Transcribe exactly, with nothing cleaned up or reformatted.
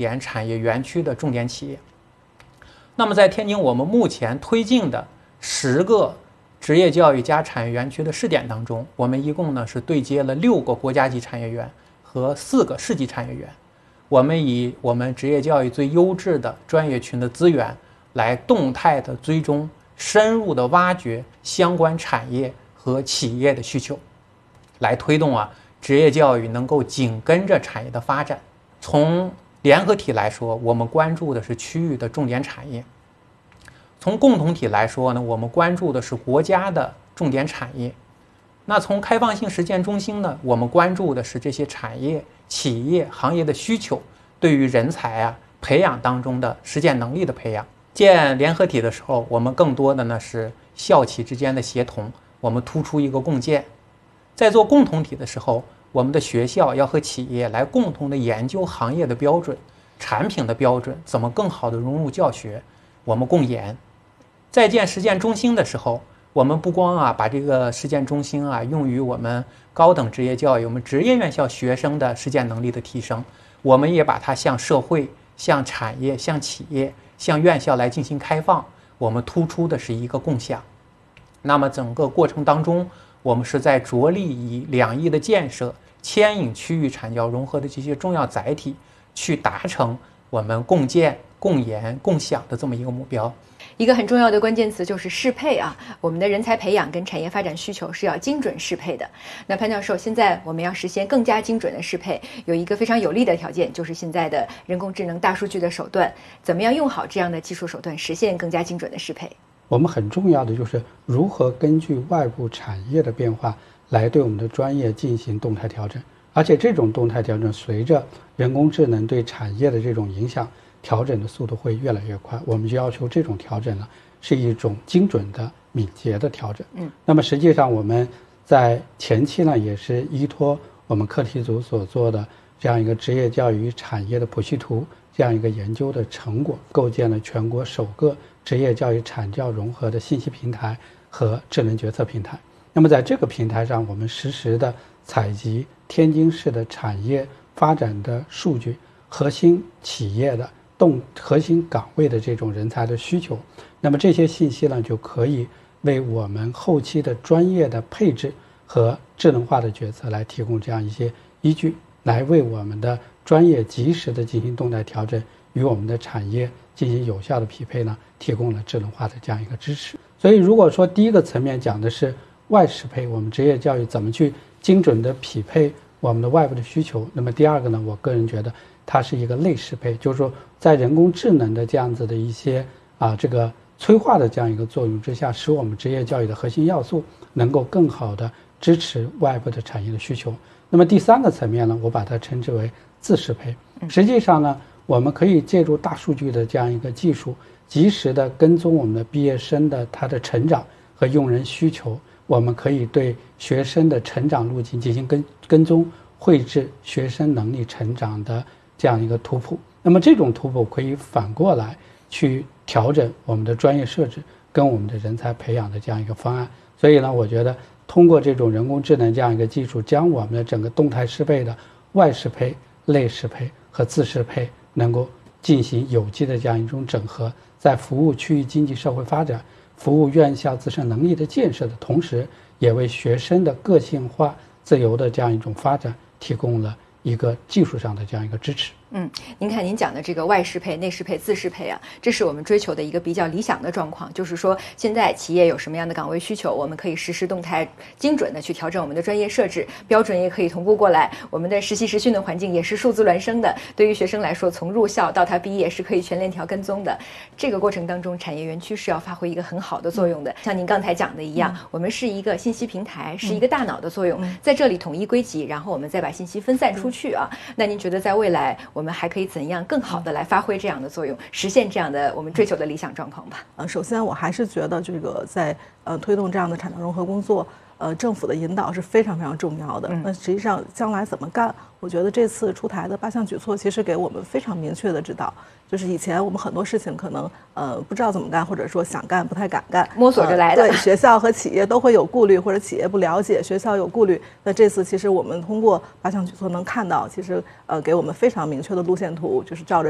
点产业园区的重点企业。那么在天津，我们目前推进的十个职业教育加产业园区的试点当中，我们一共呢是对接了六个国家级产业园和四个市级产业园。我们以我们职业教育最优质的专业群的资源，来动态的追踪、深入的挖掘相关产业和企业的需求，来推动啊职业教育能够紧跟着产业的发展。从联合体来说，我们关注的是区域的重点产业；从共同体来说呢，我们关注的是国家的重点产业。那从开放性实践中心呢，我们关注的是这些产业、企业、行业的需求对于人才啊培养当中的实践能力的培养。建联合体的时候，我们更多的呢是校企之间的协同，我们突出一个共建。在做共同体的时候，我们的学校要和企业来共同的研究行业的标准、产品的标准，怎么更好的融入教学，我们共研。在建实践中心的时候，我们不光啊把这个实践中心啊用于我们高等职业教育、我们职业院校学生的实践能力的提升，我们也把它向社会、向产业、向企业、向院校来进行开放。我们突出的是一个共享。那么整个过程当中，我们是在着力以两翼的建设牵引区域产教融合的这些重要载体，去达成我们共建、共研、共享的这么一个目标。 一个很重要的关键词就是适配啊，我们的人才培养跟产业发展需求是要精准适配的。那潘教授，现在我们要实现更加精准的适配，有一个非常有利的条件，就是现在的人工智能、大数据的手段，怎么样用好这样的技术手段，实现更加精准的适配？ 我们很重要的就是如何根据外部产业的变化来对我们的专业进行动态调整，而且这种动态调整随着人工智能对产业的这种影响，调整的速度会越来越快。我们就要求这种调整呢是一种精准的、敏捷的调整。嗯，那么实际上我们在前期呢也是依托我们课题组所做的这样一个职业教育产业的谱系图这样一个研究的成果，构建了全国首个职业教育产教融合的信息平台和智能决策平台。那么在这个平台上，我们实时的采集天津市的产业发展的数据、核心企业的动核心岗位的这种人才的需求，那么这些信息呢，就可以为我们后期的专业的配置和智能化的决策来提供这样一些依据，来为我们的专业及时的进行动态调整，与我们的产业进行有效的匹配呢，提供了智能化的这样一个支持。所以如果说第一个层面讲的是外适配，我们职业教育怎么去精准的匹配我们的外部的需求，那么第二个呢，我个人觉得它是一个内适配，就是说在人工智能的这样子的一些啊这个催化的这样一个作用之下，使我们职业教育的核心要素能够更好的支持外部的产业的需求。那么第三个层面呢，我把它称之为自适配。实际上呢，我们可以借助大数据的这样一个技术，及时的跟踪我们的毕业生的他的成长和用人需求，我们可以对学生的成长路径进行跟跟踪，绘制学生能力成长的这样一个图谱。那么这种图谱可以反过来去调整我们的专业设置跟我们的人才培养的这样一个方案。所以呢，我觉得通过这种人工智能这样一个技术，将我们的整个动态适配的外适配、内适配和自适配能够进行有机的这样一种整合，在服务区域经济社会发展、服务院校自身能力的建设的同时，也为学生的个性化、自由的这样一种发展提供了一个技术上的这样一个支持。 嗯，您看您讲的这个外适配、内适配、自适配啊，这是我们追求的一个比较理想的状况。就是说，现在企业有什么样的岗位需求，我们可以实时动态、精准的去调整我们的专业设置，标准也可以同步过来。我们的实习实训的环境也是数字孪生的，对于学生来说，从入校到他毕业是可以全链条跟踪的。这个过程当中，产业园区是要发挥一个很好的作用的。像您刚才讲的一样，我们是一个信息平台，是一个大脑的作用，在这里统一归集，然后我们再把信息分散出去啊。那您觉得在未来我们还可以怎样更好的来发挥这样的作用，实现这样的我们追求的理想状况吧？ 呃，首先我还是觉得这个在呃推动这样的产教融合工作，呃，政府的引导是非常非常重要的。那实际上将来怎么干，我觉得这次出台的八项举措其实给我们非常明确的指导。就是以前我们很多事情可能呃不知道怎么干，或者说想干不太敢干， 摸索着来的。 呃、对，学校和企业都会有顾虑，或者企业不了解，学校有顾虑。那这次其实我们通过八项举措能看到，其实呃给我们非常明确的路线图，就是照着